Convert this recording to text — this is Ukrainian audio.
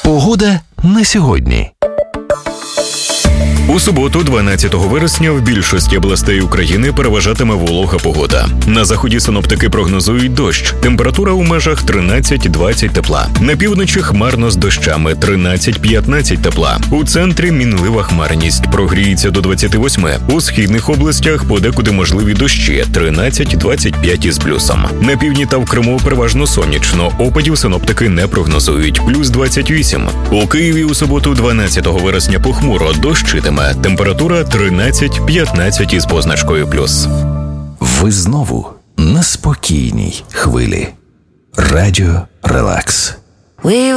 Погода на сьогодні. У суботу, 12 вересня, в більшості областей України переважатиме волога погода. На заході синоптики прогнозують дощ. Температура у межах 13-20 тепла. На півночі хмарно з дощами 13-15 тепла. У центрі мінлива хмарність. Прогріється до 28. У східних областях подекуди можливі дощі 13-25 із плюсом. На півдні та в Криму переважно сонячно. Опадів синоптики не прогнозують. Плюс 28. У Києві у суботу, 12 вересня, похмуро, дощитиме. Температура 13-15 із позначкою плюс. Ви знову на спокійній хвилі. Радіо Релакс.